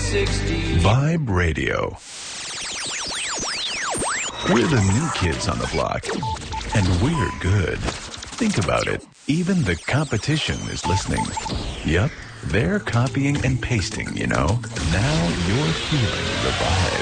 360. Vibe Radio. We're the new kids on the block, and we're good. Think about it. Even the competition is listening. Yep, they're copying and pasting, you know. Now you're feeling the vibe.